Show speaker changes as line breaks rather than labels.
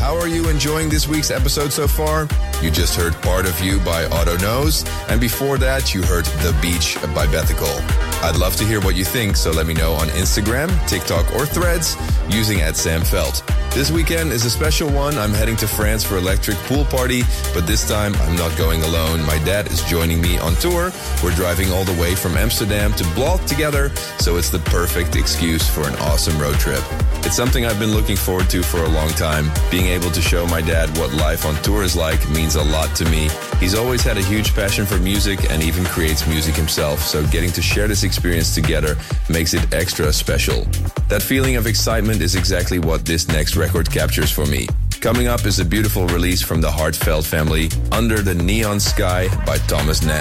How are you enjoying this week's episode so far? You just heard Part of You by Otto Knows, and before that you heard The Beach by Bethical. I'd love to hear what you think, so let me know on Instagram, TikTok or Threads using @SamFelt. This weekend is a special one. I'm heading to France for Electric Pool Party, but this time I'm not going alone. My dad is joining me on tour. We're driving all the way from Amsterdam to Blot together, so it's the perfect excuse for an awesome road trip. It's something I've been looking forward to for a long time. Being able to show my dad what life on tour is like means a lot to me. He's always had a huge passion for music and even creates music himself, so getting to share this experience together makes it extra special. That feeling of excitement is exactly what this next record captures for me. Coming up is a beautiful release from the Heartfelt family, Under the Neon Sky by Thomas Nast.